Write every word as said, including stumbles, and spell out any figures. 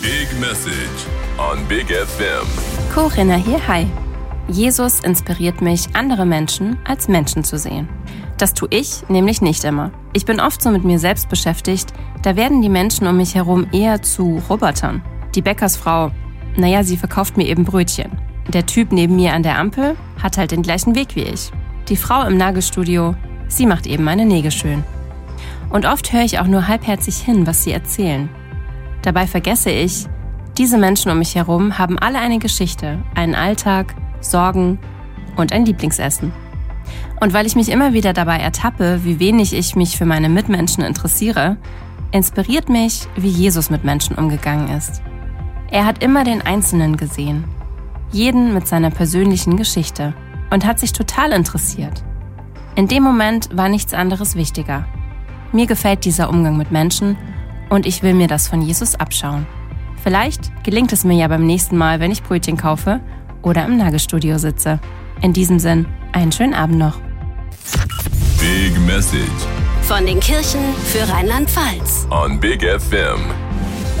Big Message on Big F M. Corinna hier, hi. Jesus inspiriert mich, andere Menschen als Menschen zu sehen. Das tue ich nämlich nicht immer. Ich bin oft so mit mir selbst beschäftigt, da werden die Menschen um mich herum eher zu Robotern. Die Bäckersfrau, naja, sie verkauft mir eben Brötchen. Der Typ neben mir an der Ampel hat halt den gleichen Weg wie ich. Die Frau im Nagelstudio, sie macht eben meine Nägel schön. Und oft höre ich auch nur halbherzig hin, was sie erzählen. Dabei vergesse ich, diese Menschen um mich herum haben alle eine Geschichte, einen Alltag, Sorgen und ein Lieblingsessen. Und weil ich mich immer wieder dabei ertappe, wie wenig ich mich für meine Mitmenschen interessiere, inspiriert mich, wie Jesus mit Menschen umgegangen ist. Er hat immer den Einzelnen gesehen, jeden mit seiner persönlichen Geschichte und hat sich total interessiert. In dem Moment war nichts anderes wichtiger. Mir gefällt dieser Umgang mit Menschen und ich will mir das von Jesus abschauen. Vielleicht gelingt es mir ja beim nächsten Mal, wenn ich Brötchen kaufe oder im Nagelstudio sitze. In diesem Sinn, einen schönen Abend noch. Big Message Von den Kirchen für Rheinland-Pfalz. on Big F M.